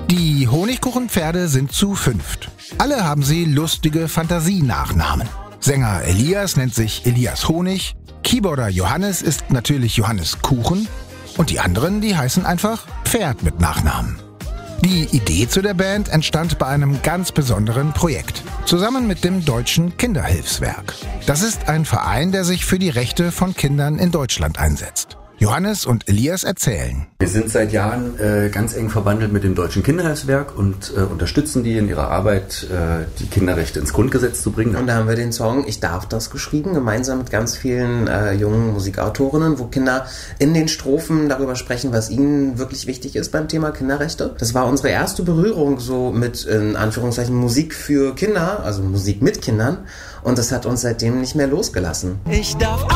Die Honigkuchenpferde sind zu 5. Alle haben sie lustige Fantasienachnamen. Sänger Elias nennt sich Elias Honig, Keyboarder Johannes ist natürlich Johannes Kuchen und die anderen, die heißen einfach Pferd mit Nachnamen. Die Idee zu der Band entstand bei einem ganz besonderen Projekt, zusammen mit dem Deutschen Kinderhilfswerk. Das ist ein Verein, der sich für die Rechte von Kindern in Deutschland einsetzt. Johannes und Elias erzählen. Wir sind seit Jahren ganz eng verbandelt mit dem Deutschen Kinderhilfswerk und unterstützen die in ihrer Arbeit, die Kinderrechte ins Grundgesetz zu bringen. Und da haben wir den Song Ich darf das geschrieben, gemeinsam mit ganz vielen jungen Musikautorinnen, wo Kinder in den Strophen darüber sprechen, was ihnen wirklich wichtig ist beim Thema Kinderrechte. Das war unsere erste Berührung so mit, in Anführungszeichen, Musik für Kinder, also Musik mit Kindern. Und das hat uns seitdem nicht mehr losgelassen. Ich darf